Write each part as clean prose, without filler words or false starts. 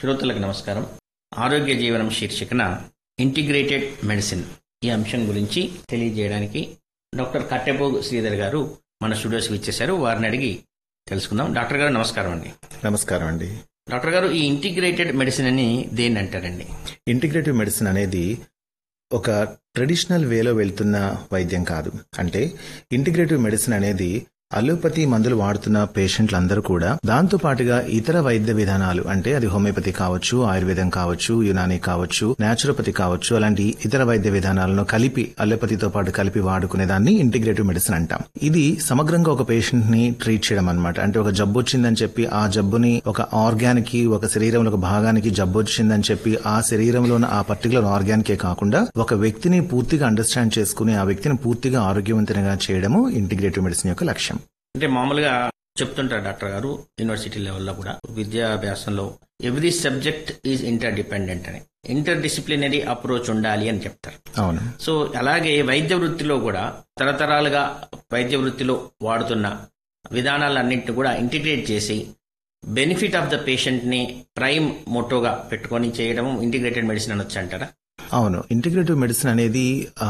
శ్రోతలకు నమస్కారం. ఆరోగ్య జీవనం శీర్షికన ఇంటిగ్రేటెడ్ మెడిసిన్ ఈ అంశం గురించి తెలియజేయడానికి డాక్టర్ కట్టెపోగు శ్రీధర్ గారు మన స్టూడియోస్కి ఇచ్చేశారు. వారిని అడిగి తెలుసుకుందాం. డాక్టర్ గారు నమస్కారం అండి. నమస్కారం అండి. డాక్టర్ గారు, ఈ ఇంటిగ్రేటెడ్ మెడిసిన్ అని దేన్ని అంటారండి? ఇంటిగ్రేటివ్ మెడిసిన్ అనేది ఒక ట్రెడిషనల్ వేలో వెళ్తున్న వైద్యం కాదు. అంటే ఇంటిగ్రేటివ్ మెడిసిన్ అనేది అలోపతి మందులు వాడుతున్న పేషెంట్లందరూ కూడా దాంతో పాటుగా ఇతర వైద్య విధానాలు, అంటే అది హోమియోపతి కావచ్చు, ఆయుర్వేదం కావచ్చు, యునానీ కావచ్చు, న్యాచురోపతి కావచ్చు, అలాంటి ఇతర వైద్య విధానాలను కలిపి అలోపతితో పాటు కలిపి వాడుకునే దాన్ని ఇంటిగ్రేటివ్ మెడిసిన్ అంటాం. ఇది సమగ్రంగా ఒక పేషెంట్ ని ట్రీట్ చేయడం అన్నమాట. అంటే ఒక జబ్బు వచ్చిందని చెప్పి ఆ జబ్బుని ఒక ఆర్గానికి, ఒక శరీరంలో ఒక భాగానికి జబ్బు వచ్చిందని చెప్పి ఆ శరీరంలో ఆ పర్టికులర్ ఆర్గానికే కాకుండా ఒక వ్యక్తిని పూర్తిగా అండర్స్టాండ్ చేసుకుని ఆ వ్యక్తిని పూర్తిగా ఆరోగ్యవంతంగా చేయడము ఇంటిగ్రేటివ్ మెడిసిన్ యొక్క లక్ష్యం. అంటే మామూలుగా చెప్తుంటారు డాక్టర్ గారు, యూనివర్సిటీ లెవెల్లో కూడా విద్యాభ్యాసంలో every subject is inter dependent అని, ఇంటర్ డిసిప్లినరీ అప్రోచ్ ఉండాలి అని చెప్తారు. అవును. సో అలాగే వైద్య వృత్తిలో కూడా తరతరాలుగా వైద్య వృత్తిలో వాడుతున్న విధానాలన్నింటినీ కూడా ఇంటిగ్రేట్ చేసి బెనిఫిట్ ఆఫ్ ద పేషెంట్ ని ప్రైమ్ మోటోగా పెట్టుకొని చేయడం ఇంటిగ్రేటెడ్ మెడిసిన్ అనొచ్చు అంటారా? అవును. ఇంటిగ్రేటివ్ మెడిసిన్ అనేది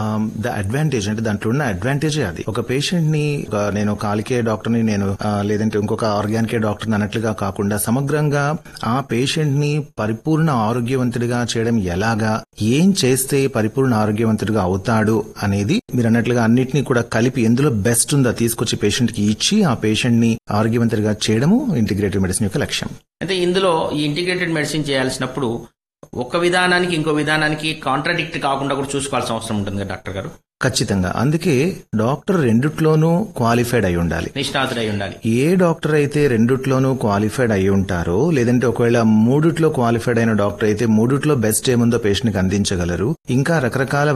ద అడ్వాంటేజ్, అంటే దాంట్లో ఉన్న అడ్వాంటేజే అది. ఒక పేషెంట్ ని నేను కాలికే డాక్టర్ని, నేను లేదంటే ఇంకొక ఆర్గానికే డాక్టర్ని అన్నట్లుగా కాకుండా సమగ్రంగా ఆ పేషెంట్ ని పరిపూర్ణ ఆరోగ్యవంతుడిగా చేయడం ఎలాగా, ఏం చేస్తే పరిపూర్ణ ఆరోగ్యవంతుడిగా అవుతాడు అనేది మీరు అన్నట్లుగా అన్నిటినీ కూడా కలిపి ఎందులో బెస్ట్ ఉందో తీసుకొచ్చి పేషెంట్ కి ఇచ్చి ఆ పేషెంట్ ని ఆరోగ్యవంతుడిగా చేయడము ఇంటిగ్రేటివ్ మెడిసిన్ యొక్క లక్ష్యం. అయితే ఇందులో ఈ ఇంటిగ్రేటెడ్ మెడిసిన్ చేయాల్సినప్పుడు ఒక విధానానికి ఇంకో విధానానికి కాంట్రాడిక్ట్ కాకుండా కూడా చూసుకోవాల్సిన అవసరం ఉంటుంది కదా డాక్టర్ గారు? ఖచ్చితంగా. అందుకే డాక్టర్ రెండిట్లోనూ క్వాలిఫైడ్ అయి ఉండాలి, నిష్ణాతుడై ఉండాలి. ఏ డాక్టర్ అయితే రెండిట్లోనూ క్వాలిఫైడ్ అయి ఉంటారో, లేదంటే ఒకవేళ మూడిట్లో క్వాలిఫైడ్ అయిన డాక్టర్ అయితే మూడిట్లో బెస్ట్ ఏముందో పేషెంట్ కి అందించగలరు. ఇంకా రకరకాల